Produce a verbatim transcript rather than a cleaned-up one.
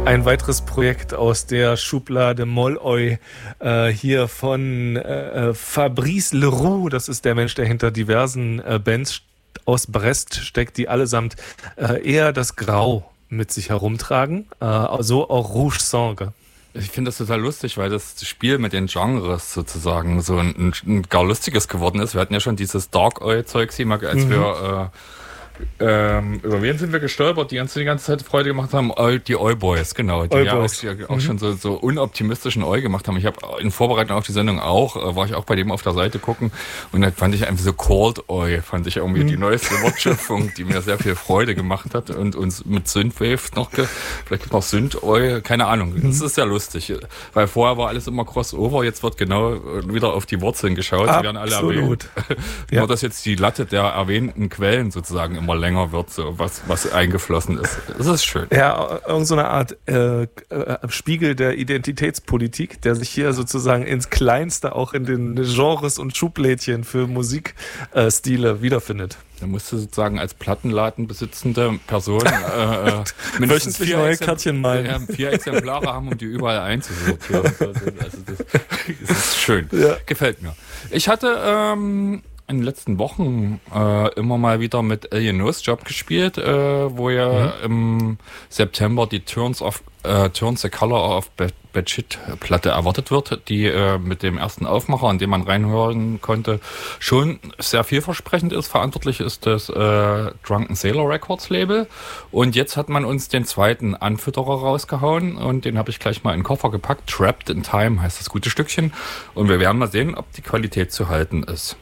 Ein weiteres Projekt aus der Schublade Molloy, äh, hier von äh, Fabrice Leroux, das ist der Mensch, der hinter diversen äh, Bands aus Brest steckt, die allesamt äh, eher das Grau mit sich herumtragen, äh, so auch Rouge Sangue. Ich finde das total lustig, weil das Spiel mit den Genres sozusagen so ein, ein, ein gar lustiges geworden ist. Wir hatten ja schon dieses Dark Oi-Zeugs hier mal, als mhm. wir... Äh, Ähm, über wen sind wir gestolpert, die uns die ganze Zeit Freude gemacht haben? Oi, die Oi-Boys, genau. Die ja auch, die auch mhm. schon so, so unoptimistischen Oi gemacht haben. Ich habe in Vorbereitung auf die Sendung auch, äh, war ich auch bei dem auf der Seite gucken und dann fand ich einfach so Cold Oi, fand ich irgendwie mhm. die neueste Wortschöpfung, die mir sehr viel Freude gemacht hat und uns mit Synthwave noch, ge- vielleicht gibt es noch Synth-Oi, keine Ahnung. Mhm. Das ist ja lustig, weil vorher war alles immer Crossover, jetzt wird genau wieder auf die Wurzeln geschaut, die werden alle erwähnt. Ja. Nur, dass jetzt die Latte der erwähnten Quellen sozusagen immer länger wird, so was, was eingeflossen ist. Das ist schön. Ja, irgend so eine Art äh, äh, Spiegel der Identitätspolitik, der sich hier sozusagen ins Kleinste auch in den Genres und Schublädchen für Musikstile äh, wiederfindet. Da musst du sozusagen als plattenladenbesitzende Person äh, äh, mindestens vier, neue Exempl- Kärtchen malen. Ja, vier Exemplare haben, um die überall einzusortieren. Also das, das ist schön. Ja. Gefällt mir. Ich hatte ähm, in den letzten Wochen äh, immer mal wieder mit Alien Nose Job gespielt, äh, wo ja mhm. im September die Turns of äh, Turns the Color of Bad Shit Platte erwartet wird, die äh, mit dem ersten Aufmacher, an dem man reinhören konnte, schon sehr vielversprechend ist. Verantwortlich ist das äh, Drunken Sailor Records Label. Und jetzt hat man uns den zweiten Anfütterer rausgehauen und den habe ich gleich mal in den Koffer gepackt. Trapped in Time heißt das gute Stückchen. Und wir werden mal sehen, ob die Qualität zu halten ist.